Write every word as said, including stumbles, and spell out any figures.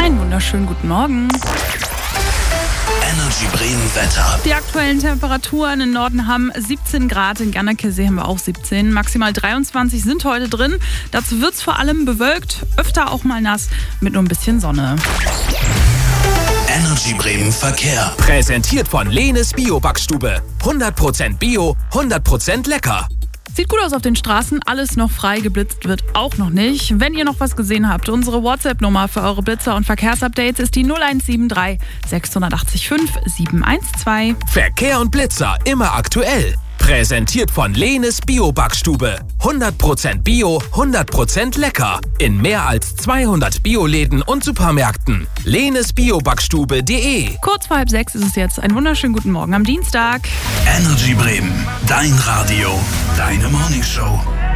Einen wunderschönen guten Morgen. Energy Bremen Wetter. Die aktuellen Temperaturen im Norden haben siebzehn Grad, in Gernekesee haben wir auch siebzehn, maximal dreiundzwanzig sind heute drin. Dazu wird es vor allem bewölkt, öfter auch mal nass, mit nur ein bisschen Sonne. Energy Bremen Verkehr. Präsentiert von Lehnes Bio-Backstube. hundert Prozent Bio, hundert Prozent lecker. Sieht gut aus auf den Straßen, alles noch frei, geblitzt wird auch noch nicht. Wenn ihr noch was gesehen habt, unsere WhatsApp-Nummer für eure Blitzer und Verkehrsupdates ist die null eins sieben drei sechs acht fünf sieben eins zwei. Verkehr und Blitzer immer aktuell. Präsentiert von Lehnes Bio-Backstube. hundert Prozent Bio, hundert Prozent lecker. In mehr als zweihundert Bioläden und Supermärkten. lehnes bio backstube punkt de. Kurz vor halb sechs ist es jetzt. Einen wunderschönen guten Morgen am Dienstag. Energy Bremen, dein Radio, deine Morningshow.